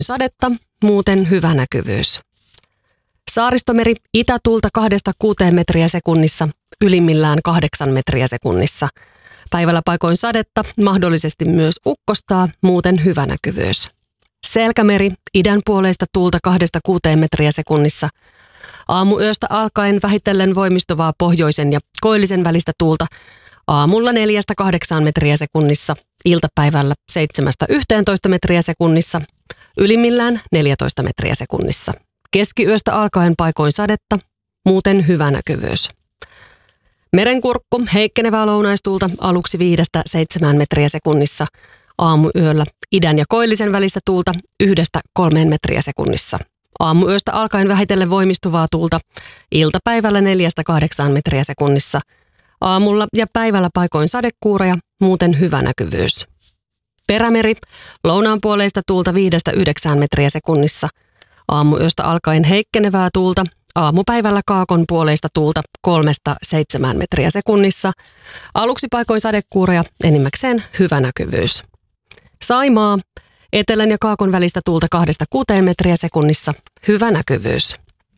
sadetta, muuten hyvä näkyvyys. Saaristomeri itätuulta 2-6 metriä sekunnissa, ylimmillään 8 metriä sekunnissa. Päivällä paikoin sadetta, mahdollisesti myös ukkostaa, muuten hyvä näkyvyys. Selkämeri idän puoleista tuulta 2-6 metriä sekunnissa. Aamuyöstä alkaen vähitellen voimistuvaa pohjoisen ja koillisen välistä tuulta. Aamulla 4-8 metriä sekunnissa, iltapäivällä 7-11 metriä sekunnissa, ylimmillään 14 metriä sekunnissa. Keskiyöstä alkaen paikoin sadetta, muuten hyvä näkyvyys. Merenkurkku heikkenevää lounaistuulta aluksi 5-7 metriä sekunnissa, aamuyöllä idän ja koillisen välistä tuulta 1-3 metriä sekunnissa. Aamuyöstä alkaen vähitellen voimistuvaa tuulta, iltapäivällä 4-8 metriä sekunnissa. Aamulla ja päivällä paikoin sadekuureja, muuten hyvä näkyvyys. Perämeri lounaanpuoleista tuulta 5-9 metriä sekunnissa. Aamuyöstä alkaen heikkenevää tuulta, aamupäivällä kaakon puoleista tuulta 3-7 metriä sekunnissa. Aluksi paikoin sadekuureja, enimmäkseen hyvä näkyvyys. Saimaa etelän ja kaakon välistä tuulta 2-6 metriä sekunnissa, hyvä näkyvyys.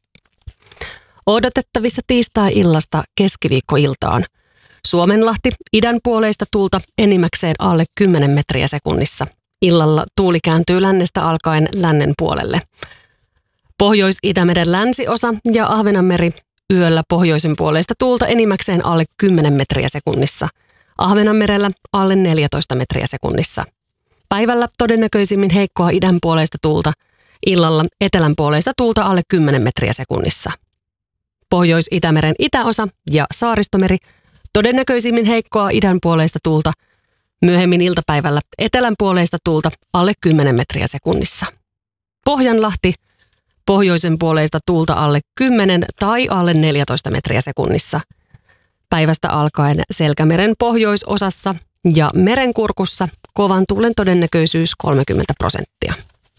Odotettavissa tiistai-illasta keskiviikkoiltaan. Suomenlahti idän puoleista tuulta enimmäkseen alle 10 metriä sekunnissa. Illalla tuuli kääntyy lännestä alkaen lännen puolelle. Pohjois-Itämeren länsiosa ja Ahvenanmeri yöllä pohjoisen puoleista tuulta enimmäkseen alle 10 metriä sekunnissa. Ahvenanmerellä alle 14 metriä sekunnissa. Päivällä todennäköisimmin heikkoa idän puoleista tuulta. Illalla etelän puoleista tuulta alle 10 metriä sekunnissa. Pohjois-Itämeren itäosa ja Saaristomeri todennäköisimmin heikkoa idän puoleista tuulta. Myöhemmin iltapäivällä etelän puoleista tuulta alle 10 metriä sekunnissa. Pohjanlahti pohjoisen puoleista tuulta alle 10 tai alle 14 metriä sekunnissa. Päivästä alkaen Selkämeren pohjoisosassa ja Merenkurkussa kovan tuulen todennäköisyys 30%.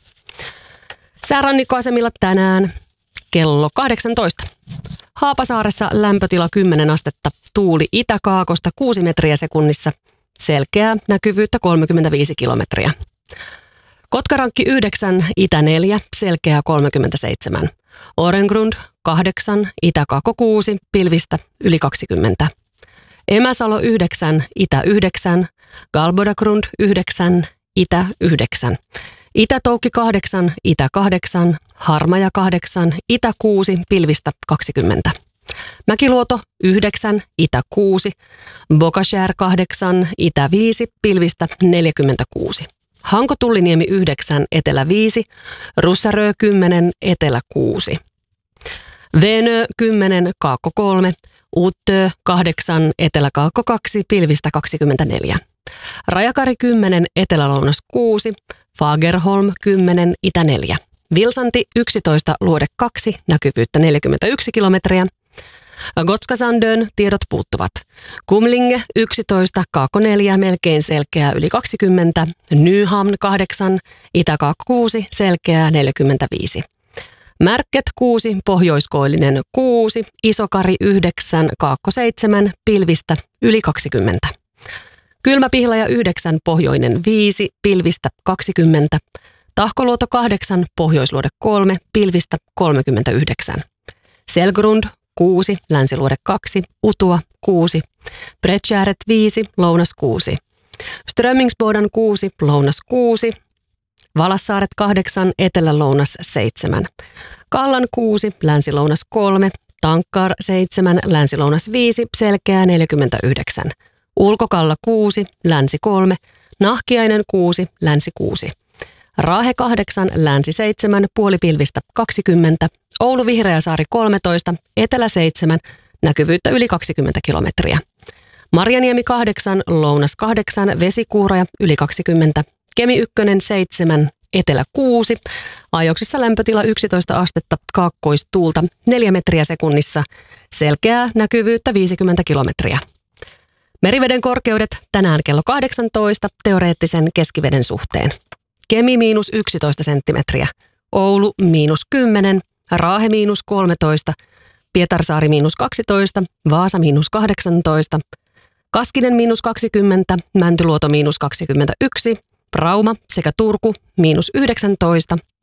Säärannikkoasemilla tänään kello 18. Haapasaaressa lämpötila 10 astetta, tuuli itäkaakosta 6 metriä sekunnissa, selkeää näkyvyyttä 35 kilometriä. Kotkarankki 9, itä 4, selkeää 37. Orengrund 8, itäkaakko 6, pilvistä yli 20. Emäsalo 9, itä 9, Galbodagrund 9, itä 9. Itätoukki 8, itä 8, Harmaja 8, itä 6, pilvistä 20. Mäkiluoto 9, itä 6, Bokashär 8, itä 5, pilvistä 46. Hanko-Tulliniemi 9, etelä 5, Russarö 10, etelä 6. Venö 10, kaakko 3, Uttö 8, etelä kaakko 2, pilvistä 24. Rajakari 10, etelä-lounas 6, Fagerholm 10, itä 4. Vilsanti 11, luode 2, näkyvyyttä 41 kilometriä. Gotskasandön tiedot puuttuvat. Kumlinge 11, kaakko 4, melkein selkeää yli 20. Nyhamn 8, itäkaakko 6, selkeää 45. Märket 6, pohjoiskoillinen 6, Isokari 9, kaakko 7, pilvistä yli 20. Kylmäpihlaja 9, pohjoinen 5, pilvistä 20. Tahkoluoto 8, pohjoisluode 3, pilvistä 39. Selgrund 6, länsiluode 2, Utua 6. Bredtjäret 5, lounas 6. Strömingsbodan 6, lounas 6. Valassaaret 8, etelä-lounas 7. Kallan 6, länsi-lounas 3. Tankkar 7, länsi-lounas 5, selkeää 49. Ulkokalla 6, länsi 3. Nahkiainen 6, länsi 6. Raahe 8, länsi 7, puolipilvistä 20. Oulu Vihreäsaari 13, etelä 7, näkyvyyttä yli 20 kilometriä. Marjaniemi 8, lounas 8, vesikuuroja yli 20. Kemi 1 7, etelä 6, ajoksissa lämpötila 11 astetta, kaakkoistuulta 4 metriä sekunnissa, selkeää näkyvyyttä 50 kilometriä. Meriveden korkeudet tänään kello 18 teoreettisen keskiveden suhteen. Kemi -11 senttimetriä, Oulu -10, Raahe -13, Pietarsaari -12, Vaasa -18, Kaskinen -20, Mäntyluoto -21, Rauma sekä Turku -19,